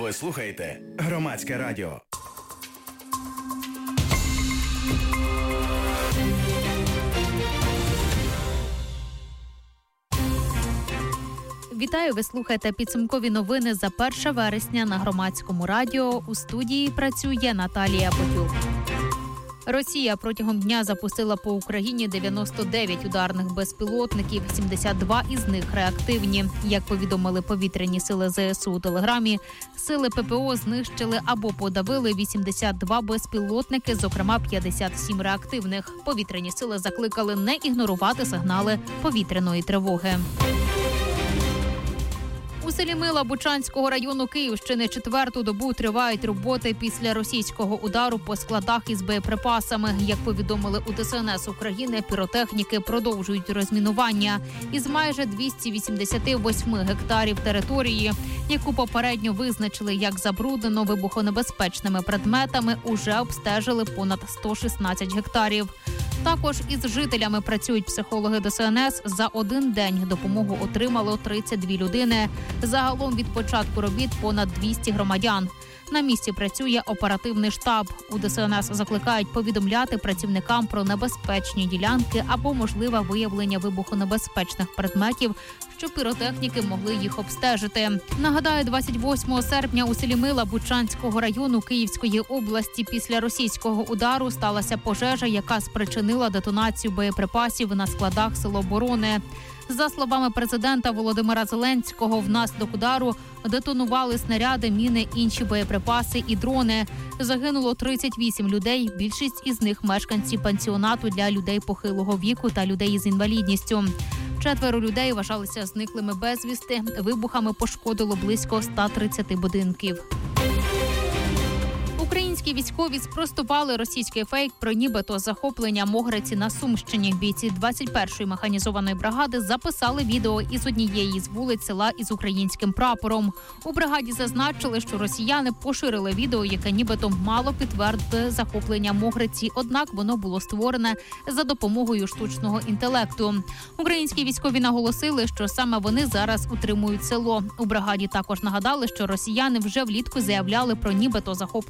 Ви слухаєте Громадське радіо. Вітаю, ви слухаєте підсумкові новини за 1 вересня на Громадському радіо. У студії працює Наталія Потюк. Росія протягом дня запустила по Україні 99 ударних безпілотників, 72 із них реактивні. Як повідомили повітряні сили ЗСУ у Телеграмі, сили ППО знищили або подавили 82 безпілотники, зокрема 57 реактивних. Повітряні сили закликали не ігнорувати сигнали повітряної тривоги. У селі Мила Бучанського району Київщини 4-ту добу тривають роботи після російського удару по складах із боєприпасами. Як повідомили у ДСНС України, піротехніки продовжують розмінування. Із майже 288 гектарів території, яку попередньо визначили як забруднено вибухонебезпечними предметами, уже обстежили понад 116 гектарів. Також із жителями працюють психологи ДСНС. За один день допомогу отримало 32 людини. Загалом від початку робіт понад 200 громадян. На місці працює оперативний штаб. У ДСНС закликають повідомляти працівникам про небезпечні ділянки або можливе виявлення вибухонебезпечних предметів, щоб піротехніки могли їх обстежити. Нагадаю, 28 серпня у селі Мила Бучанського району Київської області після російського удару сталася пожежа, яка спричинила детонацію боєприпасів на складах Сил оборони. За словами президента Володимира Зеленського, внаслідок удару детонували снаряди, міни, інші боєприпаси і дрони. Загинуло 38 людей, більшість із них мешканці пансіонату для людей похилого віку та людей із інвалідністю. 4 людей вважалися зниклими безвісти. Вибухами пошкодило близько 130 будинків. Українські військові спростували російський фейк про нібито захоплення Могриці на Сумщині. Бійці 21-ї механізованої бригади записали відео із однієї з вулиць села із українським прапором. У бригаді зазначили, що росіяни поширили відео, яке нібито мало підтвердити захоплення Могриці, однак воно було створене за допомогою штучного інтелекту. Українські військові наголосили, що саме вони зараз утримують село. У бригаді також нагадали, що росіяни вже влітку заявляли про нібито захоплення